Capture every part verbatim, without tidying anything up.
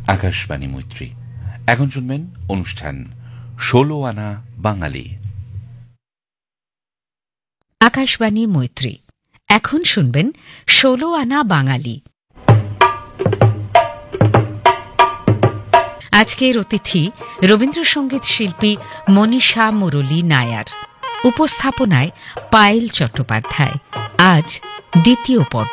আকাশবাণী মৈত্রী। এখন শুনবেন অনুষ্ঠান ষোলো আনা বাঙালি। আকাশবাণী মৈত্রী, এখন শুনবেন ষোলো আনা বাঙালি। আজকের অতিথি রবীন্দ্রসঙ্গীত শিল্পী মনীষা মুরলী নায়ার। উপস্থাপনায় পায়েল চট্টোপাধ্যায়। আজ দ্বিতীয় পর্ব।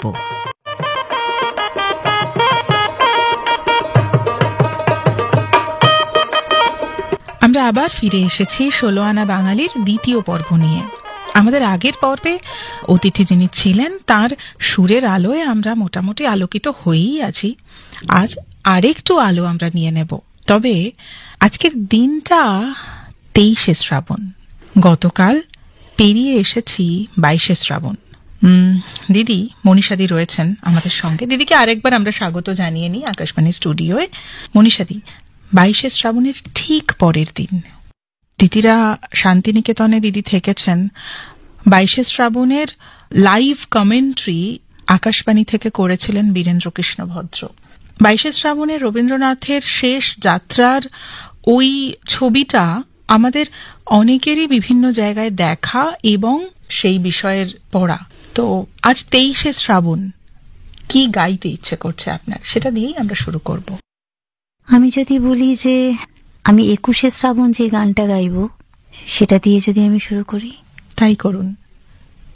আমরা আবার ফিরে এসেছি ষোলো আনা বাঙালির দ্বিতীয় পর্ব নিয়ে। আমাদের আগের পর্বে অতিথি যিনি ছিলেন তার সুরের আলোয় আমরা মোটামুটি আলোকিত হয়েই আছি। আজ আরেকটু আলো আমরা নিয়ে নেব। তবে আজকের দিনটা তেইশে শ্রাবণ। গতকাল পেরিয়ে এসেছি বাইশে শ্রাবণ। দিদি মনীষাদি রয়েছেন আমাদের সঙ্গে। দিদিকে আরেকবার আমরা স্বাগত জানিয়ে নিই আকাশবাণী স্টুডিওয়। মনীষাদি, বাইশে শ্রাবণের ঠিক পরের দিন দিদিরা শান্তিনিকেতনে দিদি থেকেছেন। বাইশে শ্রাবণের লাইভ কমেন্ট্রি আকাশবাণী থেকে করেছিলেন বীরেন্দ্র কৃষ্ণ ভদ্র। বাইশে শ্রাবণের রবীন্দ্রনাথের শেষ যাত্রার ওই ছবিটা আমাদের অনেকেরই বিভিন্ন জায়গায় দেখা এবং সেই বিষয়ের পড়া। তো আজ তেইশে শ্রাবণ, কি গাইতে ইচ্ছে করছে আপনার, সেটা দিয়েই আমরা শুরু করব। আমি যদি বলি যে আমি একুশে শ্রাবণ যে গানটা গাইব, সেটা দিয়ে যদি আমি শুরু করি, তাই করুন।